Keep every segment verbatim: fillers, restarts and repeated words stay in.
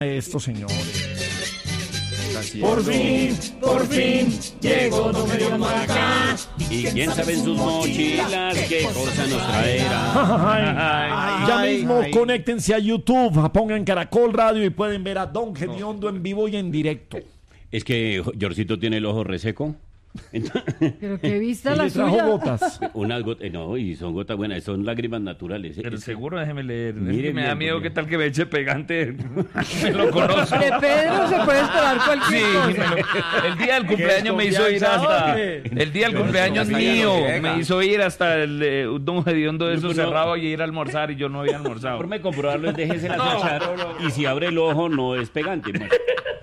Esto, señores. Por fin, por fin, llegó Don Germán acá. Y quién sabe en sus mochilas qué cosa nos traerá. Ay, ay, ya ay, mismo ay. conéctense a YouTube, pongan Caracol Radio y pueden ver a Don Gediondo en vivo y en directo. Es que Jorcito tiene el ojo reseco. Entonces, Pero qué vista Y la le trajo suya. gotas. unas gotas, no, y son gotas buenas, son lágrimas naturales. Pero Es- seguro, déjeme leer. Es Mire que me da bien, miedo porque- qué tal que me eche pegante. Me lo conozco. De Pedro se puede esperar Sí, cualquier me cosa. lo- el día del cumpleaños me hizo ir desconfianza, hasta. hombre. El día del Yo cumpleaños no sabía mío lo que llega. me hizo ir hasta el eh, Don Gediondo de No, esos no. cerrado y ir a almorzar y yo no había almorzado. Por me comprobarlo es déjese la No, tachar, no, no. y si abre el ojo no es pegante. pues.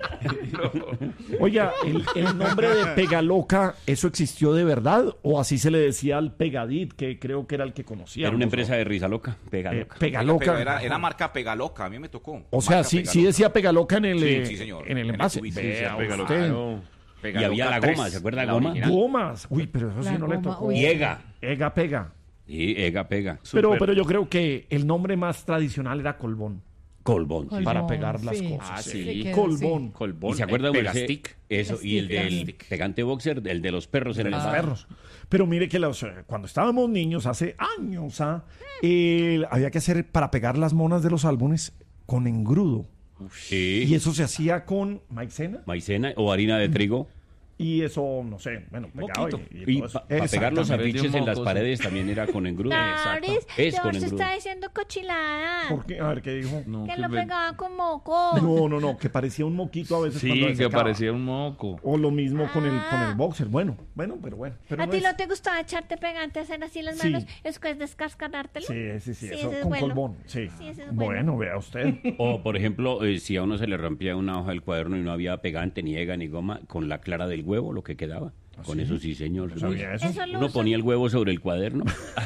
Oiga, el, el nombre de Pegaloca, ¿eso existió de verdad? ¿O así se le decía al Pegadit, que creo que era el que conocía? Era una empresa de risa loca, pega Eh, loca. Pegaloca. Pero era, era marca Pegaloca, a mí me tocó. O sea, Marca sí, sí Pegaloca. decía Pegaloca en el, Sí, eh, sí, señor. en el En el envase. tubi, sí, Vea decía usted. Claro. Y había la tres, goma, ¿se acuerda la goma? original. Gomas. Uy, pero eso sí La no le goma, tocó. uy. Y Ega. Ega pega. Sí, Ega pega. Pero, Súper. pero yo creo que el nombre más tradicional era Colbón. Colbón. sí. Colbón, Para pegar las sí. cosas. Ah, sí. Se quedó Colbón. así. Colbón. ¿Y se acuerda eh, usted? Pegastick. Eso, y el Pegastick. del pegante boxer, el de los perros en el Los espejo. perros. Pero mire que los, eh, cuando estábamos niños, hace años, ah, eh, había que hacer para pegar las monas de los álbumes con engrudo. Sí. Y eso se hacía con maicena. Maicena o harina de trigo. Y eso, no sé, bueno, pegado. Moquito. Y, y Y todo eso. para pegar los Exactamente. afiches en las mocos. paredes también era con engrudo. Doris, Es con George engrudo. está diciendo cochilada. ¿Por qué? A ver, ¿qué dijo? No, Que que lo me- pegaba con moco. No, no, no, que parecía un moquito a veces cuando Sí, se que secaba. parecía un moco. O lo mismo con el, con Ah. el boxer. Bueno, bueno, pero bueno. Pero ¿A no ti es- no te gustaba echarte pegante, hacer así las Sí. manos, después descascarártelo? Sí, sí, sí, Sí, eso ese es con bueno. Colbón. Sí. Sí, ese es bueno, bueno. vea usted. O, por ejemplo, eh, si a uno se le rompía una hoja del cuaderno y no había pegante, ni ega, ni goma, con la clara del huevo, lo que quedaba. Con eso sí, señor. ¿No sabía eso? Eso lo Uno uso. ponía el huevo sobre el cuaderno.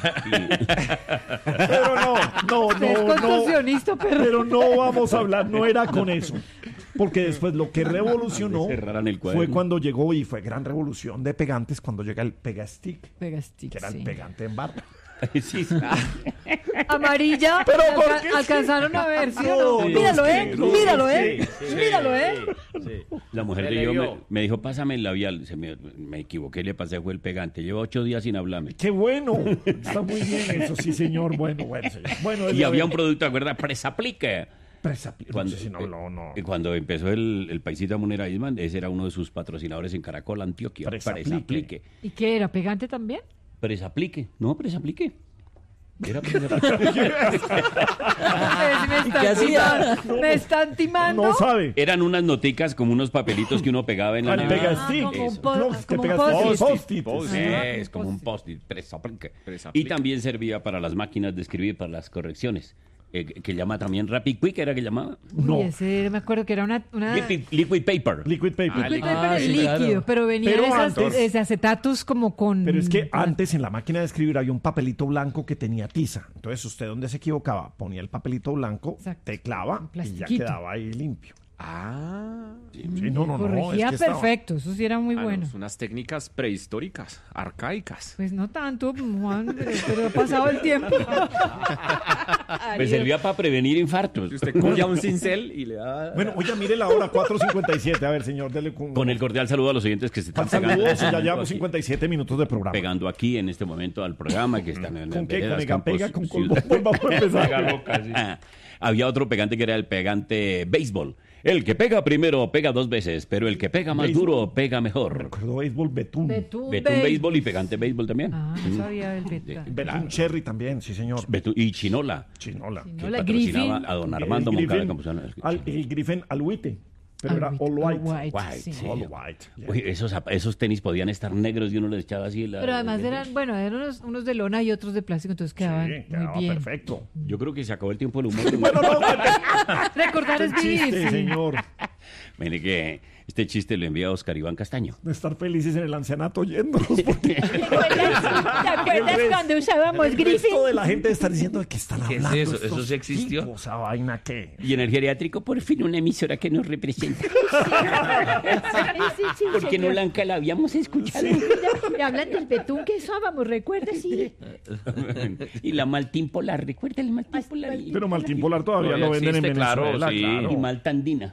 Pero no, no, Usted es no, no. contorsionista, perro. Pero no vamos a hablar, no era con eso. Porque después lo que revolucionó Cerraran el fue cuaderno. cuando llegó, y fue gran revolución de pegantes, cuando llega el Pegastick, Pegastick, que era el sí. pegante en barra. Sí. Amarilla. Pero alca- ¿por qué? alcanzaron a ver, ¿sí o No, no? no, Míralo, es ¿eh? que no, Míralo, sí, ¿eh? Míralo, ¿eh? La mujer Se de le yo vio. me, me dijo, pásame el labial. Se me, me equivoqué, le pasé, fue el pegante. Lleva ocho días sin hablarme. ¡Qué bueno! Está muy bien eso, sí, señor. Bueno, bueno, señor. Bueno, Y ya había ve- un producto, ¿te acuerdas? Presaplique. Presa- no Cuando, sé si no, no, no. eh, cuando empezó el, el paisita Munera Isman, ese era uno de sus patrocinadores en Caracol, Antioquia. Presaplique. Presaplique. ¿Y qué era? ¿Pegante también? Presaplique. No, presaplique. Era presaplique. Ustedes me están timando. ¿Me están timando? No sabe. Eran unas noticas como unos papelitos que uno pegaba en la Al nevera. Pegastick. Ah, como un Eso. po- No, como que un pegas post-it. post-it. Post-it. Eh, es Ah, como un post-it. post-it, presaplique. Presaplique. Y también servía para las máquinas de escribir, para las correcciones. Eh, que que llama también Rapid Quick, ¿era que llamaba? No. Uy, ese me acuerdo que era una... una... Liquid, liquid Paper. Liquid paper. Ah, Liquid Ah, paper sí, líquido, claro. pero venían Pero esas, antes- ese acetatos como con... Pero es que antes en la máquina de escribir había un papelito blanco que tenía tiza. Entonces usted donde se equivocaba ponía el papelito blanco, Exacto. teclaba Un y ya plastiquito. quedaba ahí limpio. Ah, Sí, no, no, no. Corregía es que estaba- perfecto, eso sí era muy ah, bueno. no, unas técnicas prehistóricas, arcaicas. Pues no tanto, Juan, pero, pero ha pasado el tiempo. Me servía para prevenir infartos. Si usted cogía un cincel y le da... Bueno, oye, mire la hora, cuatro cincuenta y siete. A ver, señor, dele con... Con el cordial saludo a los oyentes que se están pegando, Saludos, ya llevamos aquí, cincuenta y siete minutos de programa. pegando aquí en este momento al programa, que están en ¿Con las qué? ¿Con veredas, Ega campos, Pega? ¿Con ciudad- Colbón? Vamos a empezar. Pega loca, sí. Ah, había otro pegante que era el pegante béisbol. El que pega primero pega dos veces, pero el que pega más Béisbol. duro pega mejor. Recuerdo béisbol Betún. Betún, Betún Bey- béisbol y pegante béisbol también. Ah, no sabía el beta. Betún Cherry también, sí, señor. Betún- y Chinola, Chinola. Sí, que no, la patrocinaba Griffin. a don El Armando Moncada Griffin, Campuzano. al- el Griffin Aluite, pero era All all white. white, White, sí. sí. All white. yeah. Uy, esos, zap- esos tenis podían estar negros y uno les echaba así. La, Pero además eran, bueno, eran unos, unos de lona y otros de plástico, entonces quedaban Sí, quedaba muy bien. perfecto. Yo creo que se acabó el tiempo del humor. Bueno, no, Recordar es qué vivir. chiste, sí. señor. Mire que Este chiste lo envía Oscar Iván Castaño. De estar felices en el ancianato oyéndonos. Porque ¿Te acuerdas, ¿te acuerdas el cuando usábamos el Griffin? resto de la gente está diciendo de qué están ¿Qué es hablando. eso? estos ¿Eso sí existió? tipos, esa vaina qué. Y en el geriátrico, por fin, una emisora que nos representa. Sí, sí, Porque no señor. la, la habíamos escuchado. Me hablan del betún que usábamos, ¿recuerdas? Sí. Y la Maltín Polar, ¿recuerda el Maltín Polar? Y, Pero Martín Polar todavía, Todavía lo venden en existe, claro, Venezuela, sí. claro. y Malta Andina.